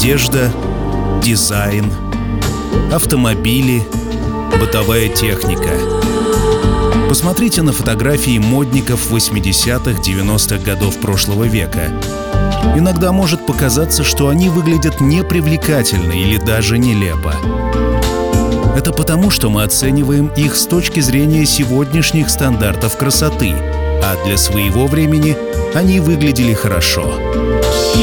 одежда, дизайн, автомобили, бытовая техника. Посмотрите на фотографии модников 80-х, 90-х годов прошлого века. Иногда может показаться, что они выглядят непривлекательно или даже нелепо. Это потому, что мы оцениваем их с точки зрения сегодняшних стандартов красоты, а для своего времени они выглядели хорошо.